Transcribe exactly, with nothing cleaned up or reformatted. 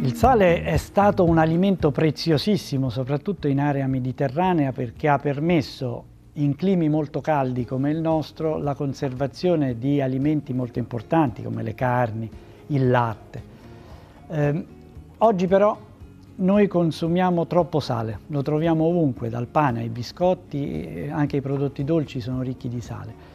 Il sale è stato un alimento preziosissimo, soprattutto in area mediterranea, perché ha permesso, in climi molto caldi come il nostro, la conservazione di alimenti molto importanti come le carni, il latte. Eh, oggi però noi consumiamo troppo sale, lo troviamo ovunque, dal pane ai biscotti, anche i prodotti dolci sono ricchi di sale.